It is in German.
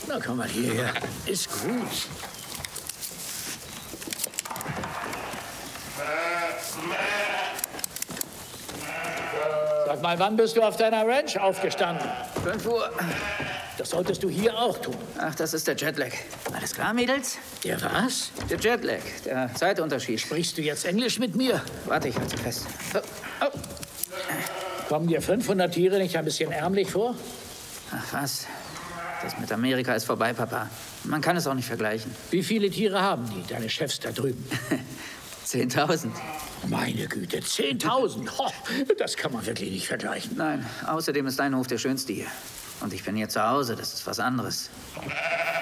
Na, komm mal hierher. Ist gut. Sag mal, wann bist du auf deiner Ranch aufgestanden? 5 Uhr. Das solltest du hier auch tun. Ach, das ist der Jetlag. Alles klar, Mädels? Der was? Der Jetlag, der Zeitunterschied. Sprichst du jetzt Englisch mit mir? Warte, ich halte sie fest. Oh. Kommen dir 500 Tiere nicht ein bisschen ärmlich vor? Ach was, das mit Amerika ist vorbei, Papa. Man kann es auch nicht vergleichen. Wie viele Tiere haben die, deine Chefs da drüben? 10.000. Meine Güte, 10.000. Das kann man wirklich nicht vergleichen. Nein, außerdem ist dein Hof der schönste hier. Und ich bin hier zu Hause, das ist was anderes.